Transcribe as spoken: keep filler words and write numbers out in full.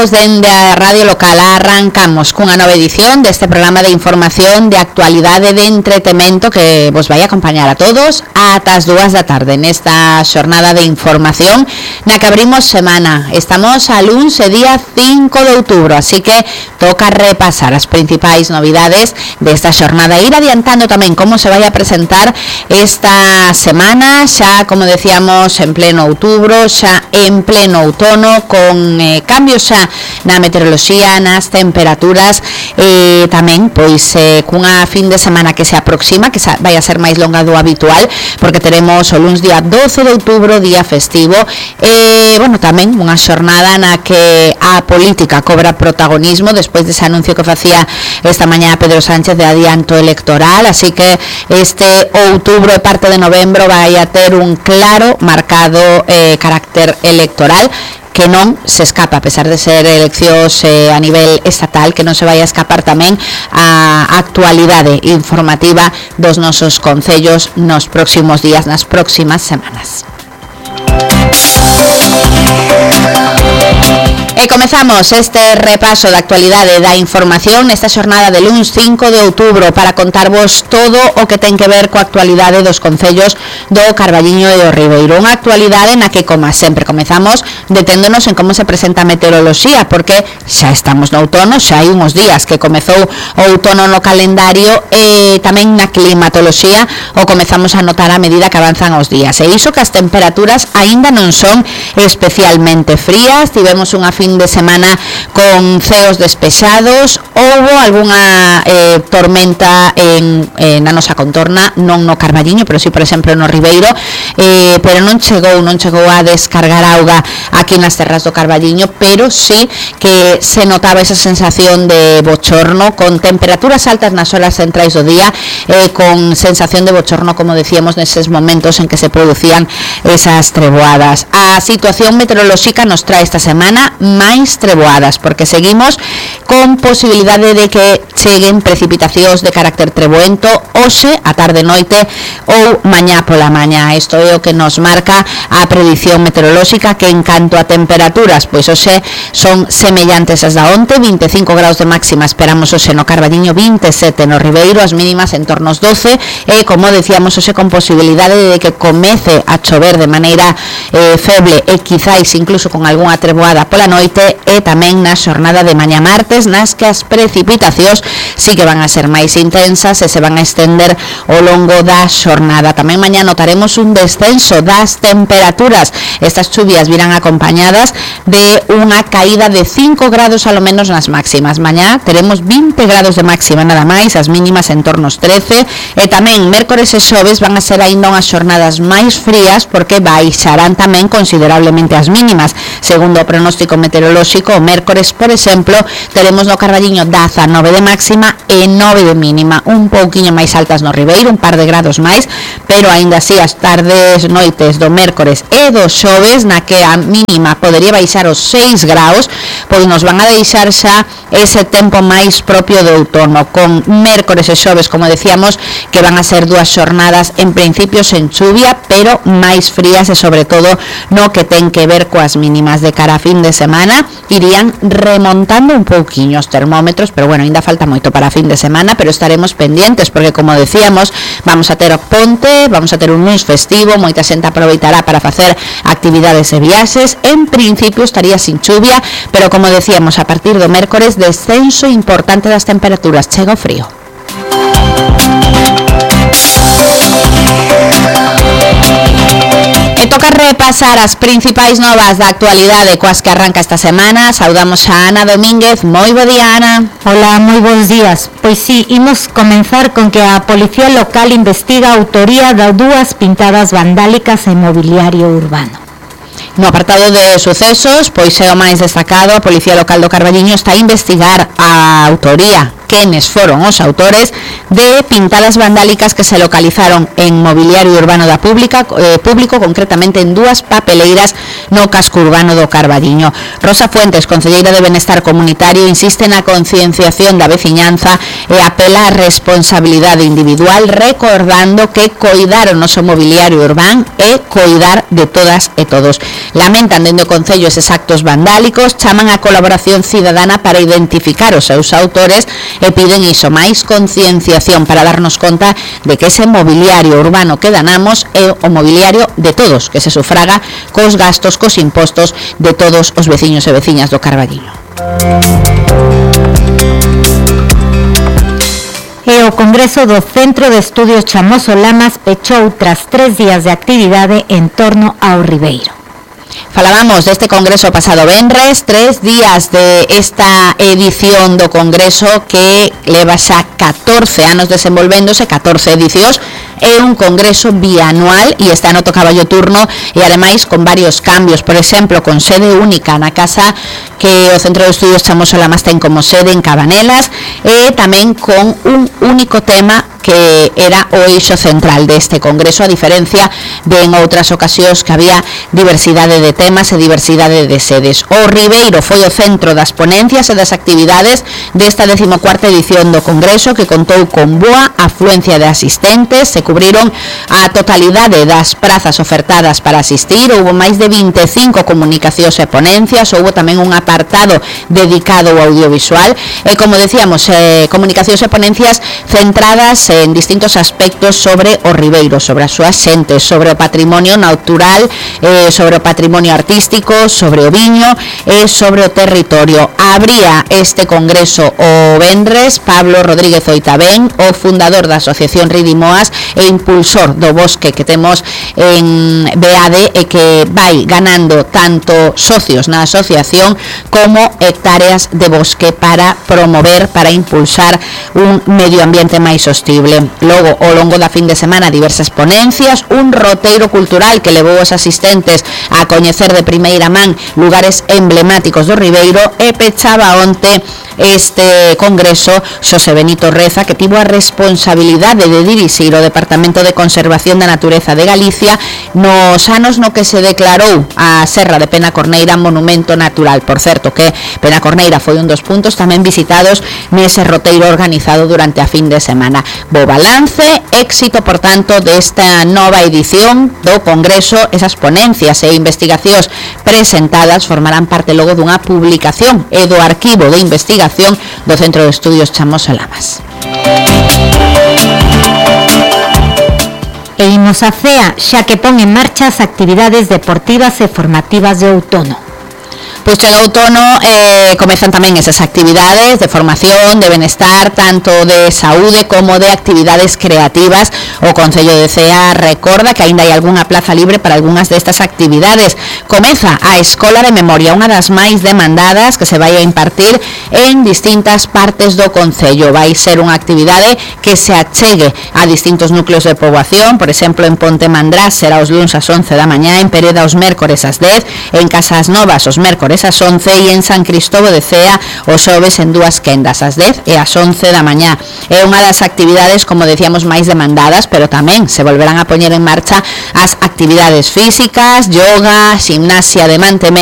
Dende a Radio Local arrancamos cunha nova edición deste programa de información de actualidade de entretemento que vos vai acompañar a todos ata as dúas da tarde nesta xornada de información na que abrimos semana. Estamos a luns e día cinco de outubro, así que toca repasar as principais novidades desta xornada e ir adiantando tamén como se vai a presentar esta semana, xa como decíamos en pleno outubro, xa en pleno outono, con eh, cambios xa na meteoroloxía, nas temperaturas e tamén pois eh, cunha fin de semana que se aproxima, que vai a ser máis longa do habitual, porque teremos o luns día doce de outubro, día festivo, e bueno, tamén unha xornada na que a política cobra protagonismo despois dese anuncio que facía esta mañá Pedro Sánchez de adianto electoral, así que este outubro e parte de novembro vai a ter un claro marcado eh, carácter electoral que non se escapa, a pesar de ser eleccións eh, a nivel estatal, que non se vai a escapar tamén a actualidade informativa dos nosos concellos nos próximos días, nas próximas semanas. E comezamos este repaso da actualidade da información nesta xornada de luns cinco de outubro para contarvos todo o que ten que ver coa actualidade dos concellos do Carballiño e do Ribeiro. Unha actualidade na que, como sempre, comezamos deténdonos en como se presenta a meteoroloxía, porque xa estamos no outono, xa hai uns días que comezou o outono no calendario e tamén na climatoloxía o comezamos a notar a medida que avanzan os días. E iso que as temperaturas aínda non son especialmente frías, tivemos unha fin de semana con ceos despexados, houbo algunha eh, tormenta en, eh, na nosa contorna, non no Carballiño, pero si, por exemplo, no Ribeiro, eh, pero non chegou, non chegou a descargar auga aquí nas terras do Carballiño, pero sí que se notaba esa sensación de bochorno, con temperaturas altas nas horas centrais do día, eh, con sensación de bochorno, como decíamos, neses momentos en que se producían esas treboadas. A situación meteorolóxica nos trae esta semana máis treboadas, porque seguimos con posibilidade de que cheguen precipitacións de carácter treboento hoxe, a tarde noite ou mañá pola mañá. Isto é o que nos marca a predición meteorolóxica, que en canto a temperaturas, pois hoxe son semellantes as da onte, vinte e cinco graus de máxima esperamos hoxe no Carballiño, vinte e sete no Ribeiro, as mínimas en torno aos doce, e como decíamos hoxe con posibilidade de que comece a chover de maneira eh, feble e quizáis incluso con algunha treboada pola noite, e tamén na xornada de mañá martes, nas que as precipitacións sí que van a ser máis intensas e se van a estender ao longo da xornada. Tamén mañá notaremos un descenso das temperaturas. Estas chuvias virán acompañadas de unha caída de cinco grados a lo menos nas máximas. Mañá teremos vinte grados de máxima nada máis, as mínimas en torno aos trece, e tamén mércores e xoves van a ser aínda unhas xornadas máis frías, porque baixarán tamén considerablemente as mínimas. Segundo o pronóstico meteorolóxico, o mércores, por exemplo, teremos no Carballiño dezanove de máxima e nove de mínima, un pouquiño máis altas no Ribeiro, un par de grados máis, pero aínda así as tardes, noites do mércores e do xoves, na que a mínima podería baixar os seis graus, pois nos van a deixar xa ese tempo máis propio do outono, con mércores e xoves, como decíamos, que van a ser dúas xornadas en principio sen chuvia, pero máis frías e sobre todo no que ten que ver coas mínimas. De cara a fin de semana irían remontando un pouquiño os termómetros, pero bueno, ainda falta moito para a fin de semana, pero estaremos pendientes, porque como decíamos, vamos a ter o ponte, vamos a ter un luns festivo, moita xente aproveitará para facer actividades e viaxes. En principio estaría sin chuvia, pero como decíamos, a partir do mércores descenso importante das temperaturas, chega o frío. E toca repasar as principais novas da actualidade coas que arranca esta semana. Saudamos a Ana Domínguez. Moi bo día, Ana. Hola, moi bons días. Pois sí, imos comenzar con que a Policía Local investiga a autoría de dúas pintadas vandálicas en mobiliario urbano. No apartado de sucesos, pois é o máis destacado, a Policía Local do Carballiño está a investigar a autoría, quenes foron os autores de pintadas vandálicas que se localizaron en mobiliario urbano da pública, eh, público, concretamente en dúas papeleiras no casco urbano do Carballiño. Rosa Fuentes, concelleira de Benestar Comunitario, insiste na concienciación da veciñanza e apela á responsabilidade individual, recordando que coidar o noso mobiliario urbano é coidar de todas e todos. Lamentan dende o Concello eses actos vandálicos, chaman a colaboración cidadana para identificar os seus autores e piden iso, máis concienciación para darnos conta de que ese mobiliario urbano que danamos é o mobiliario de todos, que se sufraga cos gastos, cos impostos de todos os veciños e veciñas do Carballiño. E o Congreso do Centro de Estudios Chamoso Lamas pechou tras tres días de actividade en torno ao Ribeiro. Falábamos deste congreso pasado venres, tres días de esta edición do congreso que leva xa catorce anos desenvolvéndose, catorce edicións. É un congreso bianual e este ano tocaba o turno e ademais con varios cambios, por exemplo, con sede única na casa que o Centro de Estudios Chamoso Lamas ten como sede en Cabanelas e tamén con un único tema que era o eixo central deste congreso, a diferencia de en outras ocasións que había diversidade de temas e diversidade de sedes. O Ribeiro foi o centro das ponencias e das actividades desta decimocuarta edición do congreso, que contou con boa afluencia de asistentes, se cubriron a totalidade das prazas ofertadas para asistir, houve máis de veinticinco comunicacións e ponencias, houve tamén un apartado dedicado ao audiovisual e, como decíamos, eh, comunicacións e ponencias centradas en distintos aspectos sobre o Ribeiro, sobre as súas xentes, sobre o patrimonio natural, eh, sobre o patrimonio artístico, sobre o viño e sobre o territorio. Abría este congreso o venres Pablo Rodríguez Oitabén, o fundador da Asociación Ridimoas e impulsor do bosque que temos en Beade e que vai ganando tanto socios na asociación como hectáreas de bosque para promover, para impulsar un medio ambiente máis sostible. Logo, ao longo da fin de semana, diversas ponencias, un roteiro cultural que levou os asistentes a coñecer de primeira man lugares emblemáticos do Ribeiro e pechaba onte este congreso Xosé Benito Reza, que tivo a responsabilidade de dirixir o Departamento de Conservación da Natureza de Galicia nos anos no que se declarou a Serra de Penacorneira monumento natural. Por certo, que Penacorneira foi un dos puntos tamén visitados nese roteiro organizado durante a fin de semana. Bo balance, éxito, por tanto, desta nova edición do congreso. Esas ponencias e investigacións presentadas formarán parte logo dunha publicación e do arquivo de investigación do Centro de Estudios Chamoso Lamas. E imos a CEA, xa que pon en marcha as actividades deportivas e formativas de outono. Pois chega o outono, eh, comezan tamén esas actividades de formación, de benestar, tanto de saúde como de actividades creativas. O Concello de Cea recorda que aínda hai algunha plaza libre para algunhas destas actividades. Comeza a Escola de Memoria, unha das máis demandadas que se vai a impartir en distintas partes do Concello. Vai ser unha actividade que se achegue a distintos núcleos de poboación, por exemplo, en Ponte Mandrás será os luns ás once da mañá, en Pereda os mércores ás dez, en Casas Novas os mércores ás once e en San Cristóbal de Cea os xoves en dúas quendas, ás dez e ás once da mañá. É unha das actividades, como decíamos, máis demandadas, pero tamén se volverán a poñer en marcha as actividades físicas, yoga, gimnasia de mantemento